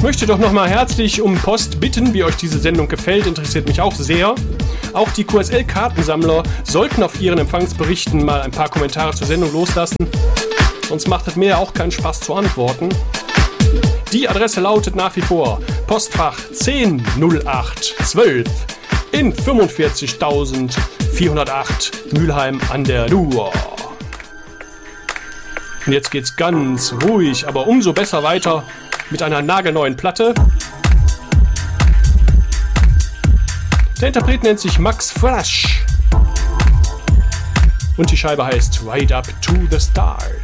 möchte doch nochmal herzlich um Post bitten, wie euch diese Sendung gefällt, interessiert mich auch sehr. Auch die QSL-Kartensammler sollten auf ihren Empfangsberichten mal ein paar Kommentare zur Sendung loslassen, sonst macht es mir ja auch keinen Spaß zu antworten. Die Adresse lautet nach wie vor Postfach 100812 in 45.408 Mülheim an der Ruhr. Und jetzt geht's ganz ruhig, aber umso besser weiter mit einer nagelneuen Platte. Der Interpret nennt sich Max Frasch und die Scheibe heißt Ride Up to the Stars.